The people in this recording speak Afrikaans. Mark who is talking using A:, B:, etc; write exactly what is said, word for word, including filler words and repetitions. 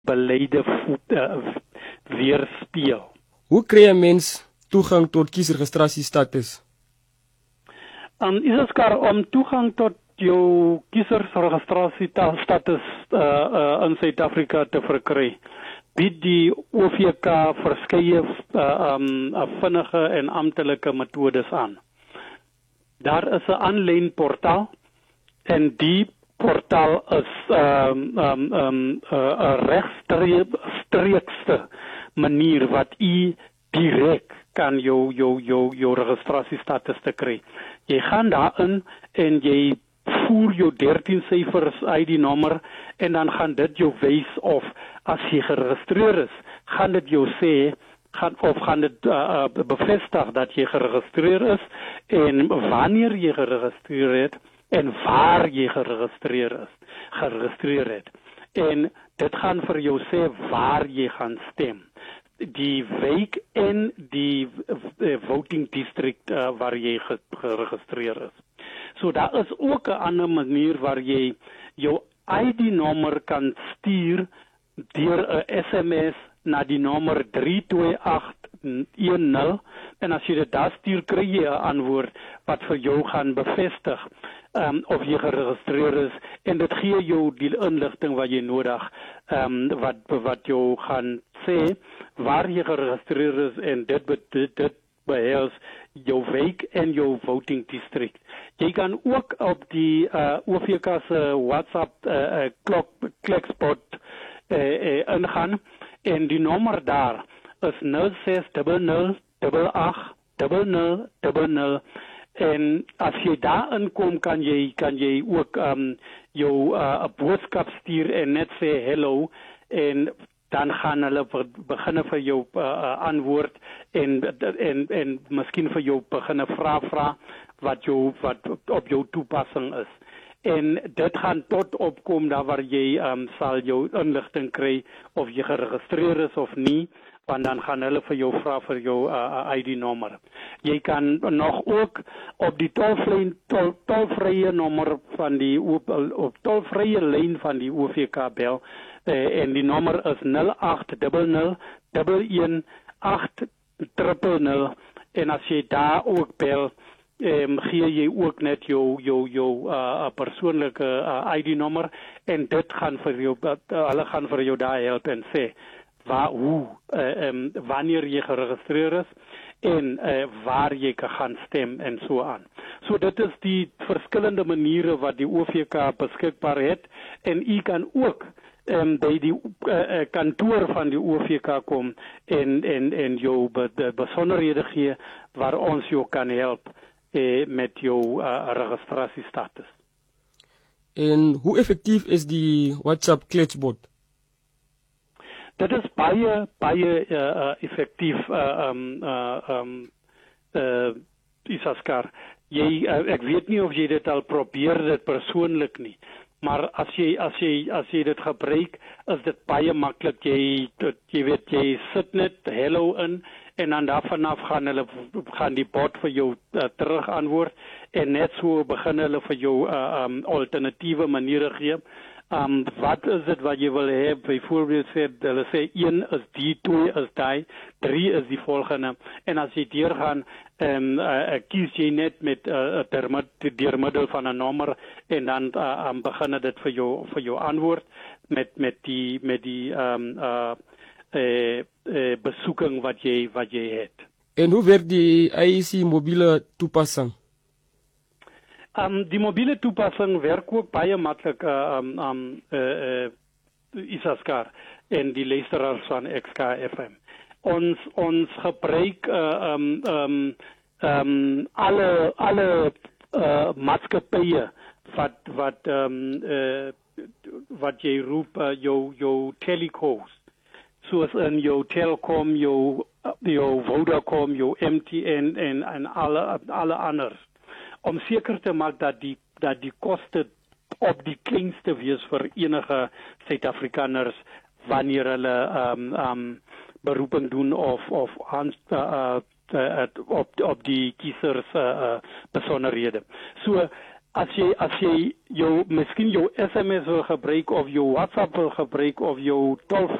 A: beleide voet, uh, weerspieël.
B: Hoe kry 'n mens toegang tot kiesregistrasiestatus?
A: Um, Isaskar, om toegang tot jou kiesersregistrasiestatus uh, uh, in Suid-Afrika te verkry, bied die O V K verskeie uh, um, vinnige en amptelike metodes aan. Daar is 'n aanlyn portaal en die portaal is um, um, um, uh, 'n regstreekste manier wat u direk kan jou jou jou jou registrasiestatus te kry. Jy gaan daarin en jy voer jou dertien syfers I D-nommer en dan gaan dit jou wys of as jy geregistreer is, gaan dit jou sê gaan of gaan dit uh, bevestig dat jy geregistreer is en wanneer jy geregistreer het en waar jy geregistreer is, geregistreer het. En dit gaan vir jou sê waar jy gaan stem. Die wijk en die uh, voting district uh, waar jy geregistreer is. So daar is ook 'n ander manier waar jy jou I D-nommer kan stuur deur 'n S M S na die nommer drie twee agt een nul en as jy dit daar stuur, kry jy 'n antwoord wat vir jou gaan bevestig um, of jy geregistreer is en dit gee jou die inligting wat jy nodig um, wat wat jou gaan sê waar jy geregistreer is en dit dit, dit behels jou wijk en jou voting district. Jy kan ook op die uh, O V K se WhatsApp uh, klok klikspot uh, uh, ingaan en die nommer daar is nul ses nul nul nul agt nul nul nul nul en as jy daar inkom kan jy kan jy ook um, jou 'n uh, boodskap stuur en net sê hello en dan gaan hulle begin vir jou uh, antwoord en en en miskien vir jou begin vra vra wat jou wat op jou toepassing is. En dit gaan tot opkom daar waar jy um, sal jou inligting kry of jy geregistreer is of nie, want dan gaan hulle vir jou vra vir jou uh, I D-nommer. Jy kan nog ook op die tolvrye tol, tolvrye nommer van die op, op tolvrye lyn van die O V K bel. Uh, en die nommer is nul agt nul nul nul een agt nul nul nul en as jy daar ook bel, um, gee jy ook net jou jou jou uh, persoonlike uh, I D-nommer en dit gaan vir jou uh, hulle gaan vir jou daar help en sê waar hoe uh, um, wanneer jy geregistreer is en uh, waar jy kan gaan stem en so aan. So dit is die verskillende maniere wat die O V K beskikbaar het en u kan ook Um, by die uh, kantoor van die O V K kom en, en, en jou be, be, besonderhede gee waar ons jou kan help eh, met jou uh, registrasiestatus.
B: En hoe effektief is die WhatsApp kletsbot?
A: Dit is baie, baie uh, uh, effektief, uh, um, uh, um, uh, Isaskar. Jy, uh, ek weet nie of jy dit al probeer dit persoonlik nie. Maar as jy as jy as jy dit gebruik, is dit baie maklik. Jy dit, jy weet jy sit net hello in en dan daarvanaf gaan hulle gaan die bot vir jou uh, terug antwoord en net so begin hulle vir jou uh, um, alternatiewe maniere gee. Um, wat is dit wat jy wil hê? Byvoorbeeld sê hulle sê een is die, twee is die, drie is die volgende en as jy deurgaan en uh, kies jy net met uh, deur middel van 'n nommer en dan uh, um, begin dit vir jou vir jou antwoord met met die met die um, uh, uh, uh, besoeking wat jy wat jy het.
B: En hoe werk die I E C mobiele toepassing?
A: Um, die mobiele toepassing werk ook baie maklik uh, um, um, uh, uh, Isaskar en die luisteraars van X K F M. Ons ons gebruik uh, um, um, um, alle alle uh, maatskappye wat wat um, uh, wat jy roep uh, jou jou telecos, soos in jou Telkom, jou jou Vodacom, jou M T N en en alle alle anders, om seker te maak dat die dat die koste op die kleinste wees vir enige Suid-Afrikaners wanneer hulle um, um, beroeping doen of of aan uh, uh, op op die kiesers uh, uh, besonderhede. So as jy as jy jou miskien jou S M S wil gebruik of jou WhatsApp wil gebruik of jou toll